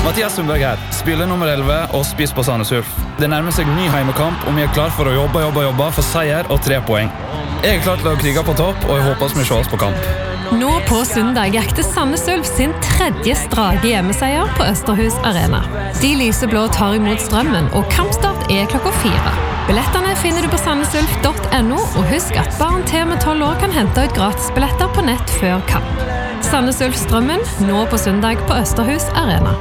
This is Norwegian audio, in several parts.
Mathias Sundberg her, spiller nummer 11 og spiss på Sandnes Ulf. Det nærmer seg ny heimekamp, og vi klar for å jobbe for seier og 3 poeng. Jeg klar til å krige på topp, og jeg håper vi ses på kamp. Nå på søndag jakter Sandnes Ulf sin 3. strake hjemmeseier på Østerhus Arena. De lyseblå tar imot Strømmen, og kampstart klokka 4. Billettene finner du på sandnesulf.no, og husk at barn til med 12 år kan hente ut gratisbilletter på nett før kamp. Sandnes Ulf Strømmen, nå på søndag på Østerhus Arena.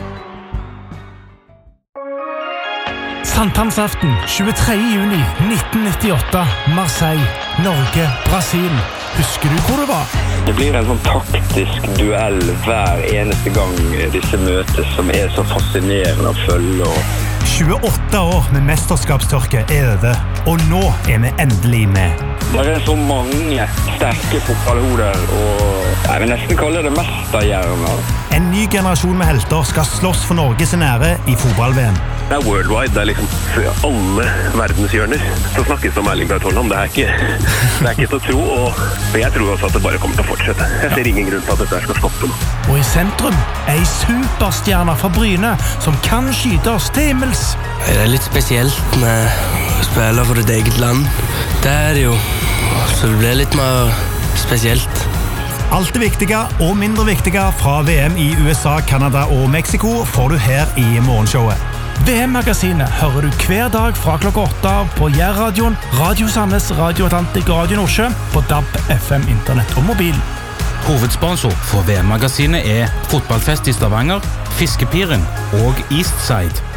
Sankthansaften, 23. juni 1998, Marseille, Norge, Brasil. Husker du hvor det var? Det blir en sånn taktisk duell hver eneste gang disse møtes, som så fascinerende å følge. 28 år med mesterskapstørke over, og nå vi endelig med. Det så mange sterke fotballhoder, og jeg vil nesten kalle det mesterhjerner. En ny generasjon med helter skal slåss for Norges ære i fotball-VM. Det worldwide, det for alle verdenshjørner. Så snakkes det om Erling Braut Haaland, det ikke til å tro, og jeg tror også at det bare kommer til å fortsette. Jeg ser ingen grunn til at dette skal stoppe nå. Og i sentrum en superstjerne fra Bryne som kan skyte oss til himmels. Det litt spesielt med å spille for ditt eget land. Det det jo, så det blir litt mer spesielt. Alt det viktige og mindre viktige fra VM i USA, Kanada og Mexico får du her i morgenshowet. VM-magasinet hører du hver dag fra klokka 8 på Jærradioen, Radio Sandnes, Radio Atlantic og Radio Nordsjø på DAB, FM, internett og mobil. Hovedsponsor for VM-magasinet Fotballfest i Stavanger, Fiskepiren og Eastside.